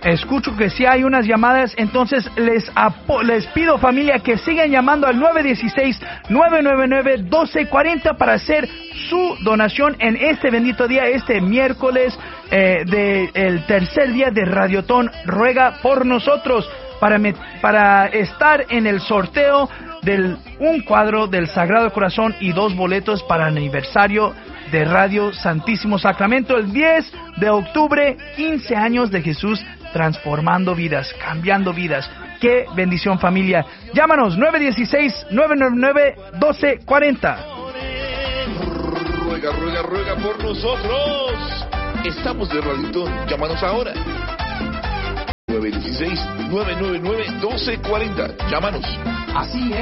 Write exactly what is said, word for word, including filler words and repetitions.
Escucho que sí hay unas llamadas, entonces les apo- les pido, familia, que sigan llamando al nueve uno seis, nueve nueve nueve, uno dos cuatro cero para hacer su donación en este bendito día, este miércoles eh, del tercer día de Radiotón. Ruega por nosotros para, me- para estar en el sorteo de un cuadro del Sagrado Corazón y dos boletos para el aniversario de Radio Santísimo Sacramento el diez de octubre, quince años de Jesús transformando vidas, cambiando vidas. ¡Qué bendición, familia! Llámanos nueve uno seis, nueve nueve nueve, uno dos cuatro cero. Ruega, ruega, ruega por nosotros. Estamos de Radiotón. Llámanos ahora. nueve uno seis, nueve nueve nueve, uno dos cuatro cero. Llámanos. Así es.